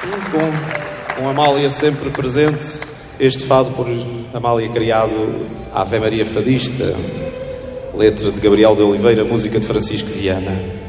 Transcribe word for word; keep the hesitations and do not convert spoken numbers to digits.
Com, com Amália sempre presente, este fado por Amália criado, Ave Maria Fadista, letra de Gabriel de Oliveira, música de Francisco Viana.